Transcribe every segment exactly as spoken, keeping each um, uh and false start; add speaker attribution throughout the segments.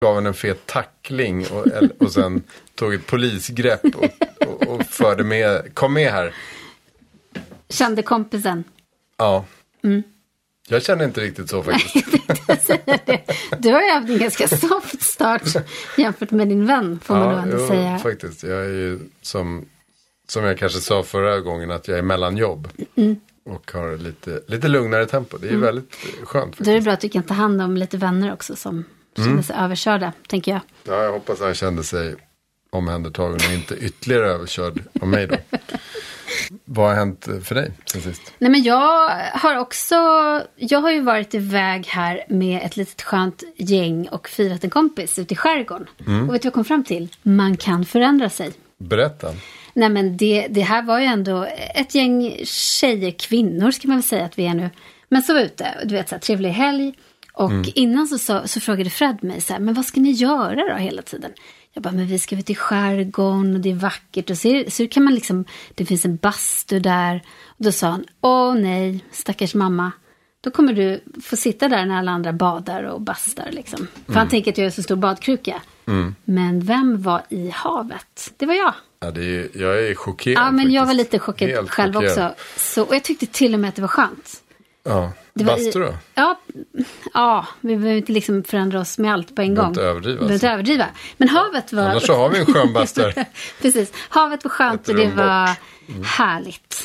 Speaker 1: gav henne en fet tackling och, och sen tog ett polisgrepp och, och, och förde med, kom med här.
Speaker 2: Kände kompisen.
Speaker 1: Ja.
Speaker 2: Mm.
Speaker 1: Jag känner inte riktigt så faktiskt.
Speaker 2: Du har ju haft en ganska soft start jämfört med din vän, får man
Speaker 1: ja,
Speaker 2: nog ändå
Speaker 1: jo,
Speaker 2: säga.
Speaker 1: Faktiskt. Jag är ju som, som jag kanske sa förra gången att jag är mellanjobb. Mm. Och har lite, lite lugnare tempo. Det är mm. väldigt skönt faktiskt.
Speaker 2: Då är det bra att du kan ta hand om lite vänner också som känner mm. sig överkörda, tänker jag.
Speaker 1: Ja, jag hoppas att han kände sig omhändertagen och inte ytterligare överkörd av mig då. Vad har hänt för dig sen sist?
Speaker 2: Nej, men jag har också, jag har ju varit iväg här med ett litet skönt gäng och firat en kompis ute i skärgården. Mm. Och vet du vad jag kom fram till? Man kan förändra sig.
Speaker 1: Berätta.
Speaker 2: Nej, men det, det här var ju ändå ett gäng tjejer, kvinnor ska man väl säga att vi är nu. Men så var ute, du vet, så här, trevlig helg. Och mm. innan så, så, så frågade Fred mig så här, men vad ska ni göra då hela tiden? Jag bara, men vi ska ut i skärgården och det är vackert. Och så, så kan man liksom, det finns en bastu där. Och då sa han, åh nej, stackars mamma. Då kommer du få sitta där när alla andra badar och bastar liksom. Mm. För han tänker att jag är så stor badkruka. Mm. Men vem var i havet? Det var jag.
Speaker 1: Ja, det är, jag är chockerad.
Speaker 2: Ja, men
Speaker 1: faktiskt.
Speaker 2: jag var lite chockad
Speaker 1: Helt
Speaker 2: själv
Speaker 1: chockerad.
Speaker 2: också. Så, och jag tyckte till och med att det var skönt.
Speaker 1: Ja,
Speaker 2: det
Speaker 1: bastu då?
Speaker 2: Ja, ja, vi behöver inte liksom förändra oss med allt på en gång.
Speaker 1: Inte överdriva.
Speaker 2: Vi behöver inte överdriva. Men havet var...
Speaker 1: Annars så har vi en skön bastu.
Speaker 2: Precis, havet var skönt och det var mm. härligt.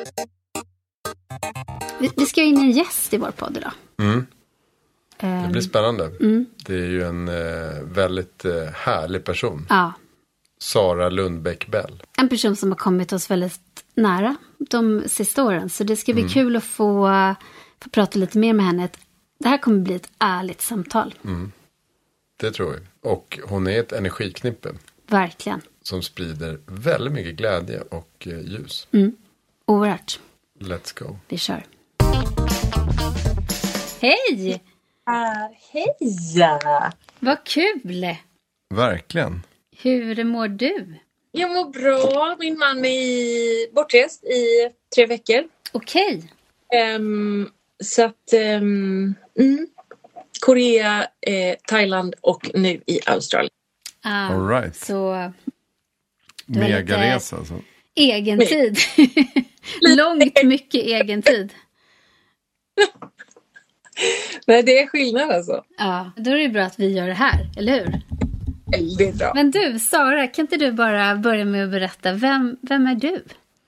Speaker 2: Vi, vi ska in en gäst i vår podd idag.
Speaker 1: Mm. Det blir spännande. Mm. Det är ju en eh, väldigt eh, härlig person.
Speaker 2: Ja.
Speaker 1: Sara Lundbäck Bell.
Speaker 2: En person som har kommit oss väldigt nära de sista åren. Så det ska bli mm. kul att få, få prata lite mer med henne. Det här kommer bli ett ärligt samtal.
Speaker 1: Mm. Det tror jag. Och hon är ett energiknippe.
Speaker 2: Verkligen.
Speaker 1: Som sprider väldigt mycket glädje och eh, ljus.
Speaker 2: Mm. Oerhört.
Speaker 1: Let's go.
Speaker 2: Vi kör. Hej!
Speaker 3: Uh, hej!
Speaker 2: Vad kul!
Speaker 1: Verkligen.
Speaker 2: Hur mår du?
Speaker 3: Jag mår bra. Min man är bortrest i tre veckor.
Speaker 2: Okej.
Speaker 3: Okay. Um, så att... Um, mm, Korea, eh, Thailand och nu i Australien.
Speaker 2: Ah,
Speaker 1: all right.
Speaker 2: Så...
Speaker 1: Megaresa alltså.
Speaker 2: Egen tid. Långt mycket egen tid.
Speaker 3: Nej, det är skillnad alltså.
Speaker 2: Ja, då är det bra att vi gör det här, eller hur?
Speaker 3: Väldigt bra.
Speaker 2: Men du, Sara, kan inte du bara börja med att berätta, vem, vem är du?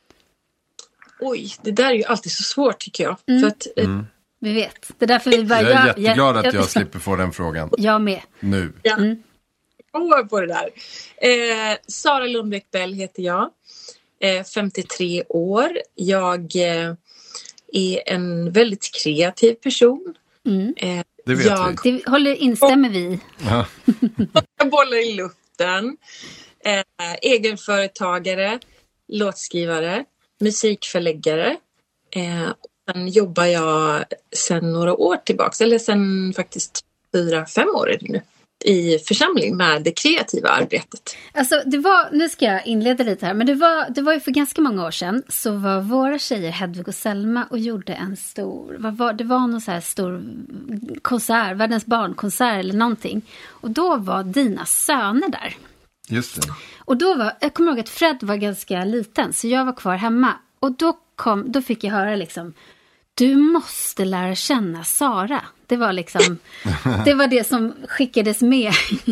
Speaker 3: Oj, det där är ju alltid så svårt tycker jag.
Speaker 2: Mm.
Speaker 3: För att,
Speaker 1: mm.
Speaker 2: Vi vet. Det är därför vi bara...
Speaker 1: Jag är
Speaker 2: jag,
Speaker 1: jätteglad
Speaker 2: jag,
Speaker 1: att jag,
Speaker 2: jag
Speaker 1: slipper få den frågan.
Speaker 2: Jag med.
Speaker 1: Nu.
Speaker 3: Ja.
Speaker 2: Mm.
Speaker 3: Jag på det där. Eh, Sara Lundbäck Bell heter jag. Eh, femtiotre år. Jag eh, är en väldigt kreativ person.
Speaker 2: Mm.
Speaker 3: Eh,
Speaker 1: det vet
Speaker 3: jag,
Speaker 1: vi.
Speaker 2: Det håller, instämmer vi.
Speaker 1: Ja.
Speaker 3: Jag bollar i luften. Eh, egenföretagare. Låtskrivare. Musikförläggare. Eh, sen jobbar jag sen några år tillbaka. Eller sen faktiskt fyra, fem år är det nu. I församling med det kreativa arbetet.
Speaker 2: Alltså det var, nu ska jag inleda lite här, men det var, det var ju för ganska många år sedan så var våra tjejer Hedvig och Selma och gjorde en stor, vad var, det var någon så här stor konsert, världens barnkonsert eller någonting. Och då var dina söner där.
Speaker 1: Just det.
Speaker 2: Och då var, jag kommer ihåg att Fred var ganska liten så jag var kvar hemma. Och då, kom, då fick jag höra liksom, du måste lära känna Sara. Det var liksom, det var det som skickades med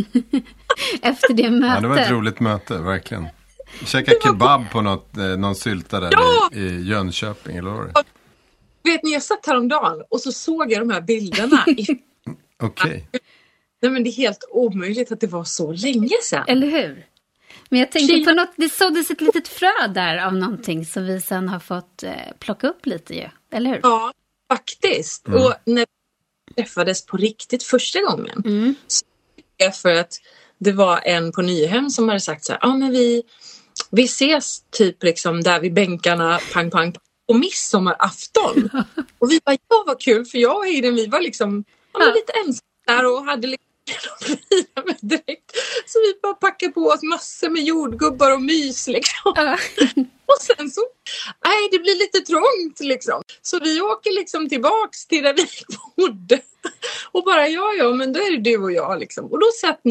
Speaker 2: efter det mötet.
Speaker 1: Ja, det var ett roligt möte, verkligen. Käka kebab på något, eh, någon sylta där ja! i, i Jönköping, eller vad?
Speaker 3: Vet ni, jag satt häromdagen och så såg jag de här bilderna.
Speaker 1: Okej. Okay.
Speaker 3: Nej, men det är helt omöjligt att det var så länge sedan.
Speaker 2: Eller hur? Men jag tänker på något, det såddes ett litet frö där av någonting som vi sen har fått eh, plocka upp lite ju, eller hur?
Speaker 3: Ja, faktiskt. Mm. Och när vi träffades på riktigt första gången
Speaker 2: mm.
Speaker 3: så för att det var en på Nyhem som hade sagt så här, ja ah, men vi, vi ses typ liksom där vid bänkarna, pang pang, och midsommarafton. Och vi bara, ja vad kul, för jag och Hayden, vi var liksom ja, ja. lite ensamma där och hade liksom med direkt. Så vi bara packade på oss massor med jordgubbar och mys liksom.
Speaker 2: Ja.
Speaker 3: Och sen så, nej det blir lite trångt liksom. Så vi åker liksom tillbaks till där vi bodde. Och bara, ja ja, men då är det du och jag liksom. Och då satt ni